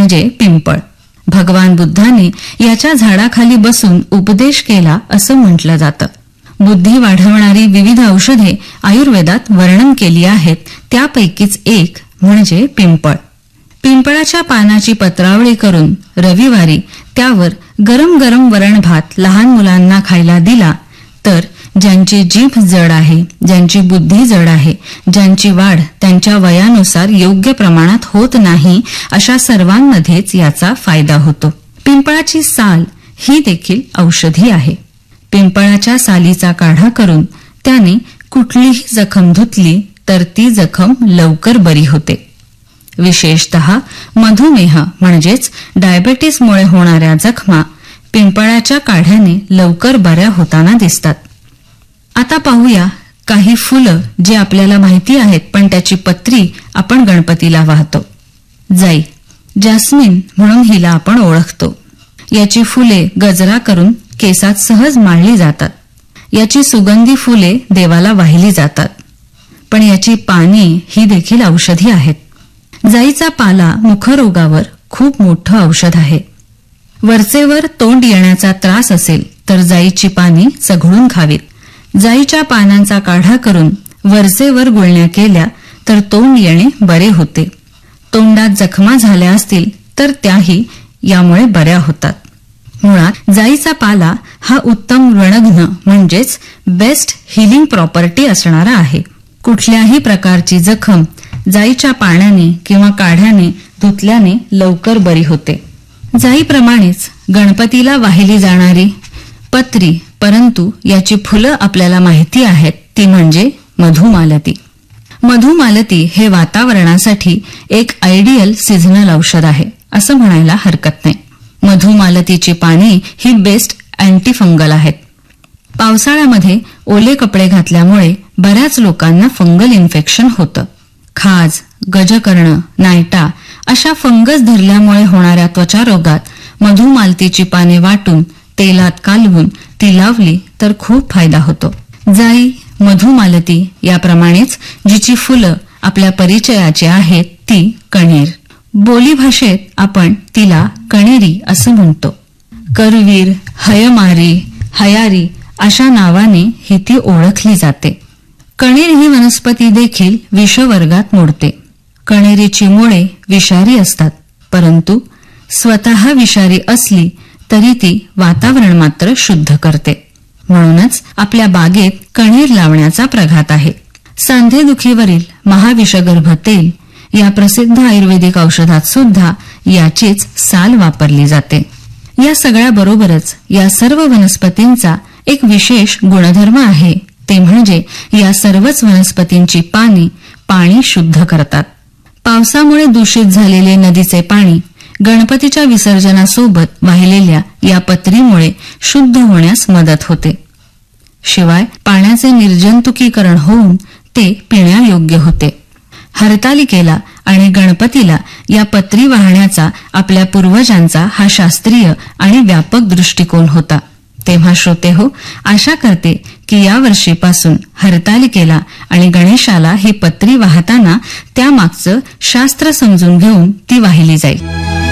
म्हणजे पिंपळ. भगवान बुद्धाने याच्या झाडाखाली बसून उपदेश केला असं म्हटलं जातं. बुद्धी वाढवणारी विविध औषधे आयुर्वेदात वर्णन केली आहेत. त्यापैकीच एक म्हणजे पिंपळ. पिंपळाच्या पानाची पत्रावळी करून रविवारी त्यावर गरम गरम वरण भात लहान मुलांना खायला दिला तर ज्यांची जीभ जड आहे, ज्यांची बुद्धी जड आहे, ज्यांची वाढ त्यांच्या वयानुसार योग्य प्रमाणात होत नाही, अशा सर्वांमध्येच याचा फायदा होतो. पिंपळाची साल ही देखील औषधी आहे. पिंपळाच्या सालीचा काढा करून त्याने कुठलीही जखम धुतली तर ती जखम लवकर बरी होते. विशेषतः मधुमेह म्हणजेच डायबेटीसमुळे होणाऱ्या जखमा पिंपळाच्या काढ्याने लवकर बऱ्या होताना दिसतात. आता पाहूया काही फुलं जे आपल्याला माहिती आहेत पण त्याची पत्री आपण गणपतीला वाहतो. जाई, जास्मिन म्हणून हिला आपण ओळखतो. याची फुले गजरा करून केसात सहज माळली जातात. याची सुगंधी फुले देवाला वाहिली जातात. पण याची पाने ही देखील औषधी आहेत. जाईचा पाला मुखरोगावर खूप मोठं औषध आहे. वरचेवर तोंड येण्याचा त्रास असेल तर जाईची पाने चघळून खावीत. जाईच्या पानांचा काढा करून वरचेवर गुळण्या केल्या तर तोंड येणे बरे होते. तोंडात जखमा झाल्या असतील तर त्याही यामुळे बऱ्या होतात. मुळात जाईचा पाला हा उत्तम रणघ्न म्हणजेच बेस्ट हिलिंग प्रॉपर्टी असणारा आहे. कुठल्याही प्रकारची जखम जाईच्या पाण्याने किंवा काढ्याने धुतल्याने लवकर बरी होते. जाईप्रमाणेच गणपतीला वाहिली जाणारी पत्री, परंतु याची फुलं आपल्याला माहिती आहेत, ती म्हणजे मधुमालती. मधुमालती हे वातावरणासाठी एक आयडियल सीझनल औषध आहे असं म्हणायला हरकत नाही. मधुमालतीची पाने ही बेस्ट अँटीफंगल आहेत. पावसाळ्यामध्ये ओले कपडे घातल्यामुळे बऱ्याच लोकांना फंगल इन्फेक्शन होतं. खाज, गजकर्ण, नायटा अशा फंगस धरल्यामुळे होणाऱ्या त्वचा रोगात मधुमालतीची पाने वाटून तेलात कालवून ती लावली तर खूप फायदा होतो. जाई, मधुमालती याप्रमाणेच जिची फुलं आपल्या परिचयाची आहेत ती कणेर. बोलीभाषेत आपण तिला कणेरी असं म्हणतो. करवीर, हयमारी, हयारी अशा नावाने ही ती ओळखली जाते. कणेर ही वनस्पती देखील विषवर्गात मोडते. कणेरीची मुळे विषारी असतात, परंतु स्वतः विषारी असली तरी ती वातावरण मात्र शुद्ध करते. म्हणूनच आपल्या बागेत कणेर लावण्याचा प्रघात आहे. सांधेदुखीवरील महाविषगर्भ तेल या प्रसिद्ध आयुर्वेदिक औषधात सुद्धा याचीच साल वापरली जाते. या सगळ्याबरोबरच या सर्व वनस्पतींचा एक विशेष गुणधर्म आहे, ते म्हणजे या सर्वच वनस्पतींची पाने पाणी शुद्ध करतात. पावसामुळे दूषित झालेले नदीचे पाणी गणपतीच्या विसर्जनासोबत वाहिलेल्या या पत्रीमुळे शुद्ध होण्यास मदत होते. शिवाय पाण्याचे निर्जंतुकीकरण होऊन ते पिण्यायोग्य होते. हरतालिकेला आणि गणपतीला या पत्री वाहण्याचा आपल्या पूर्वजांचा हा शास्त्रीय आणि व्यापक दृष्टिकोन होता. तेव्हा श्रोतेहो, आशा करते की या वर्षीपासून हरतालिकेला आणि गणेशाला ही पत्री वाहताना त्यामागचं शास्त्र समजून घेऊन ती वाहिली जाईल.